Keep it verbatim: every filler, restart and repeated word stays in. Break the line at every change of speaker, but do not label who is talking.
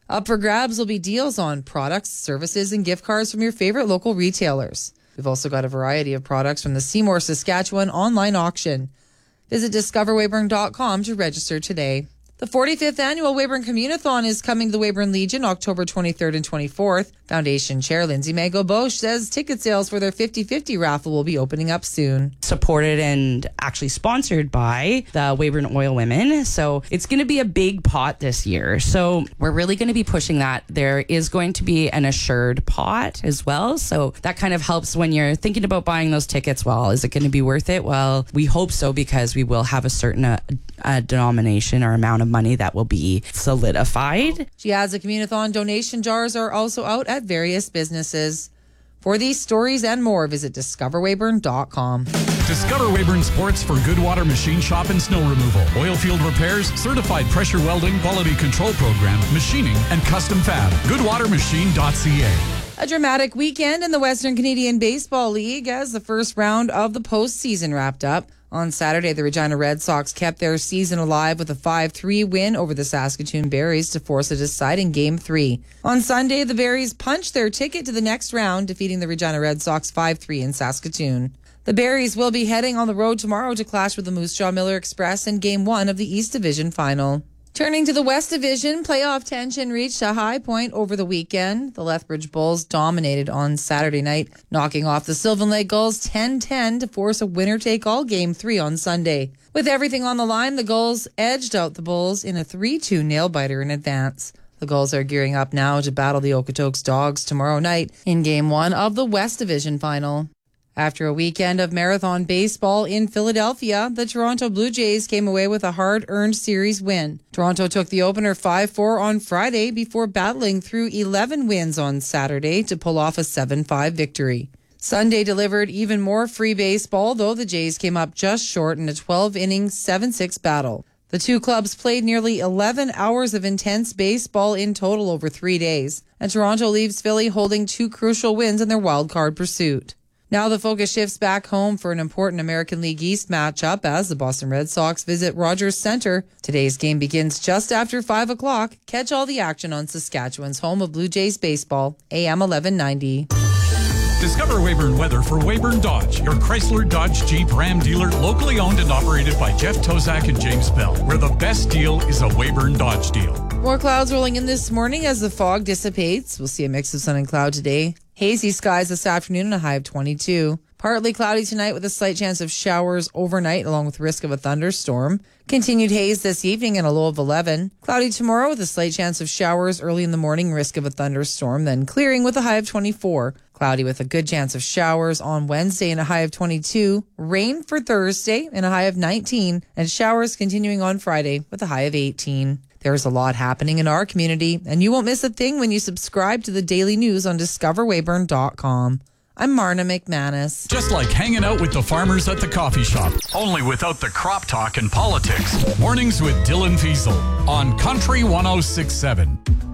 Up for grabs will be deals on products, services, and gift cards from your favorite local retailers. We've also got a variety of products from the Seymour, Saskatchewan online auction. Visit discover weyburn dot com to register today. The forty-fifth Annual Weyburn Communathon is coming to the Weyburn Legion October twenty-third and twenty-fourth. Foundation Chair Lindsay Mago-Bosch says ticket sales for their fifty-fifty raffle will be opening up soon.
Supported and actually sponsored by the Weyburn Oil Women. So it's going to be a big pot this year. So we're really going to be pushing that. There is going to be an assured pot as well. So that kind of helps when you're thinking about buying those tickets. Well, is it going to be worth it? Well, we hope so, because we will have a certain uh, uh, denomination or amount of money that will be solidified.
She adds the Communathon donation jars are also out at various businesses. For these stories and more, visit discover weyburn dot com.
Discover Weyburn Sports for Goodwater Machine Shop and Snow Removal, oil field repairs, certified pressure welding, quality control program, machining, and custom fab. goodwater machine dot c a.
A dramatic weekend in the Western Canadian Baseball League as the first round of the postseason wrapped up. On Saturday, the Regina Red Sox kept their season alive with a five three win over the Saskatoon Berries to force a deciding Game three. On Sunday, the Berries punched their ticket to the next round, defeating the Regina Red Sox five three in Saskatoon. The Berries will be heading on the road tomorrow to clash with the Moose Jaw Miller Express in Game one of the East Division Final. Turning to the West Division, playoff tension reached a high point over the weekend. The Lethbridge Bulls dominated on Saturday night, knocking off the Sylvan Lake Gulls ten ten to force a winner-take-all Game three on Sunday. With everything on the line, the Gulls edged out the Bulls in a three two nail-biter in advance. The Gulls are gearing up now to battle the Okotoks Dogs tomorrow night in Game one of the West Division Final. After a weekend of marathon baseball in Philadelphia, the Toronto Blue Jays came away with a hard-earned series win. Toronto took the opener five four on Friday before battling through eleven wins on Saturday to pull off a seven five victory. Sunday delivered even more free baseball, though the Jays came up just short in a twelve-inning, seven six battle. The two clubs played nearly eleven hours of intense baseball in total over three days, and Toronto leaves Philly holding two crucial wins in their wild-card pursuit. Now the focus shifts back home for an important American League East matchup as the Boston Red Sox visit Rogers Centre. Today's game begins just after five o'clock. Catch all the action on Saskatchewan's home of Blue Jays baseball, A M eleven ninety.
Discover Weyburn weather for Weyburn Dodge, your Chrysler, Dodge, Jeep, Ram dealer, locally owned and operated by Jeff Tozak and James Bell, where the best deal is a Weyburn Dodge deal.
More clouds rolling in this morning as the fog dissipates. We'll see a mix of sun and cloud today. Hazy skies this afternoon and a high of twenty-two. Partly cloudy tonight with a slight chance of showers overnight along with risk of a thunderstorm. Continued haze this evening and a low of eleven. Cloudy tomorrow with a slight chance of showers early in the morning, risk of a thunderstorm, then clearing with a high of twenty-four. Cloudy with a good chance of showers on Wednesday and a high of twenty-two. Rain for Thursday and a high of nineteen. And showers continuing on Friday with a high of eighteen. There's a lot happening in our community, and you won't miss a thing when you subscribe to the daily news on discover weyburn dot com. I'm Marna McManus.
Just like hanging out with the farmers at the coffee shop, only without the crop talk and politics. Mornings with Dylan Fiesel on Country one oh six point seven.